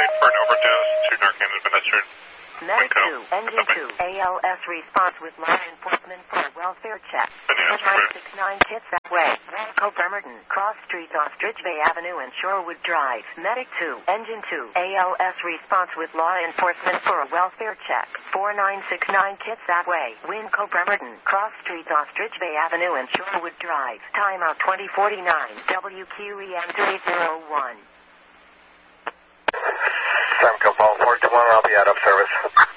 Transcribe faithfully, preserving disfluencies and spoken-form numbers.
eight for an overdose to Narcan administered. Medic two, Engine two, A L S response with law enforcement for a welfare check. nine six nine kits that way. Wilco Bremerton, Cross Street off Stridge Bay Avenue and Shorewood Drive. Medic two, Engine two, A L S response with law enforcement for a welfare check. four nine six nine kits that way. Wilco Bremerton, Cross Street off Stridge Bay Avenue and Shorewood Drive. Timeout twenty forty-nine. W Q E M three zero one. Sam Cobalt four two one, I'll be out of service.